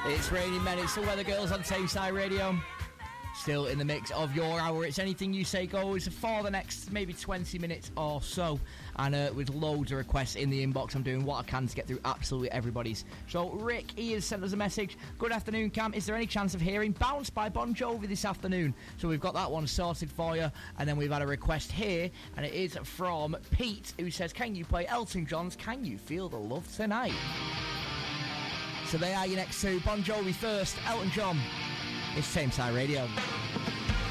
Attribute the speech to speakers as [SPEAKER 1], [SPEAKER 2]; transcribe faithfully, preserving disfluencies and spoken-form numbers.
[SPEAKER 1] It's Raining Men, it's the Weather Girls on Tameside Radio. Still in the mix of your hour. It's Anything You Say Goes for the next maybe twenty minutes or so. And uh, with loads of requests in the inbox, I'm doing what I can to get through absolutely everybody's. So Rick, he has sent us a message. Good afternoon, Cam. Is there any chance of hearing Bounce by Bon Jovi this afternoon? So we've got that one sorted for you. And then we've had a request here, and it is from Pete, who says, can you play Elton John's Can You Feel the Love Tonight? So they are your next two. Bon Jovi first, Elton John. It's Tameside Radio.